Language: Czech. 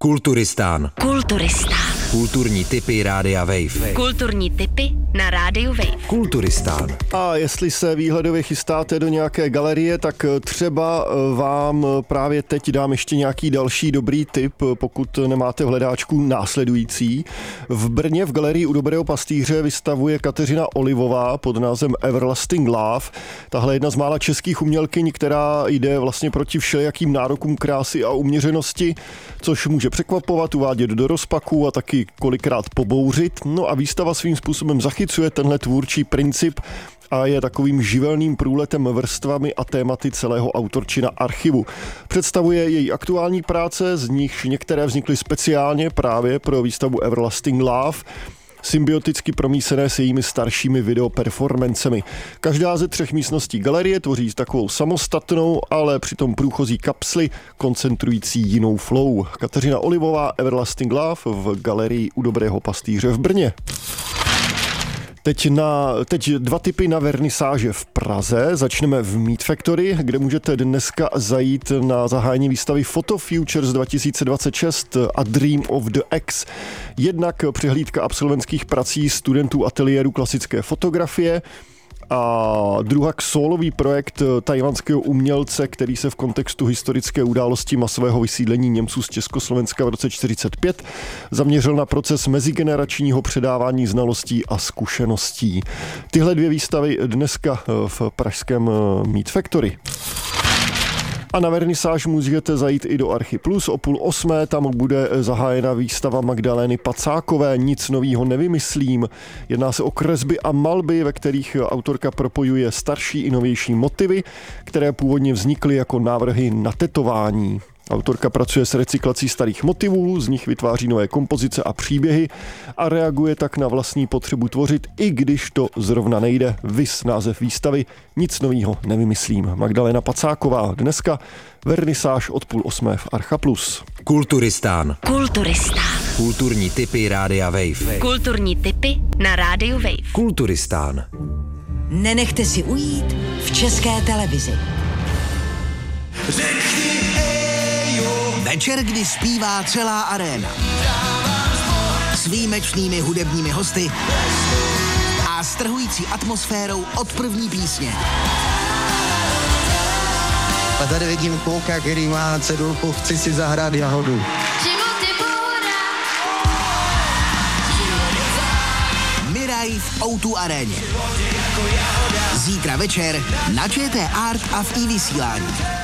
Kulturistán. Kulturní tipy Rádia Wave. Kulturní tipy na Rádiu Wave. Kulturistán. A jestli se výhledově chystáte do nějaké galerie, tak třeba vám právě teď dám ještě nějaký další dobrý tip, pokud nemáte v hledáčku následující. V Brně v galerii U dobrého pastýře vystavuje Kateřina Olivová pod názvem Everlasting Love. Tahle jedna z mála českých umělkyň, která jde vlastně proti všelijakým nárokům krásy a uměřenosti, což může překvapovat, uvádět do rozpaků a taky kolikrát pobouřit. No a výstava svým způsobem zachycuje tenhle tvůrčí princip a je takovým živelným průletem vrstvami a tématy celého autorčina archivu. Představuje její aktuální práce, z nichž některé vznikly speciálně právě pro výstavu Everlasting Love, symbioticky promísené s jejími staršími videoperformancemi. Každá ze 3 místností galerie tvoří takovou samostatnou, ale přitom průchozí kapsly koncentrující jinou flow. Kateřina Olivová, Everlasting Love v galerii U dobrého pastýře v Brně. Teď 2 tipy na vernisáže v Praze. Začneme v Meat Factory, kde můžete dneska zajít na zahájení výstavy Photo Futures 2026 a Dream of the X. Jednak přehlídka absolventských prací studentů ateliéru klasické fotografie a druhak sólový projekt tajvanského umělce, který se v kontextu historické události masového vysídlení Němců z Československa v roce 1945 zaměřil na proces mezigeneračního předávání znalostí a zkušeností. Tyhle 2 výstavy dneska v pražském Meat Factory. A na vernisáž můžete zajít i do Archy Plus o 7:30, tam bude zahájena výstava Magdalény Pacákové Nic novýho nevymyslím. Jedná se o kresby a malby, ve kterých autorka propojuje starší i novější motivy, které původně vznikly jako návrhy na tetování. Autorka pracuje s recyklací starých motivů, z nich vytváří nové kompozice a příběhy a reaguje tak na vlastní potřebu tvořit, i když to zrovna nejde. Viz název výstavy Nic novýho nevymyslím. Magdaléna Pacáková. Dneska vernisáž od 7:30 v Archa Plus. Kulturistán. Kulturní tipy Rádia Wave. Kulturní tipy na Rádiu Wave. Kulturistán. Nenechte si ujít v České televizi. Večer, kdy zpívá celá aréna. S výjimečnými hudebními hosty a strhující atmosférou od první písně. A tady vidím kluka, který má cedulku Chci si zahrát jahodu. Miraj v O2 aréně. Zítra večer na ČT Art a v iVysílání.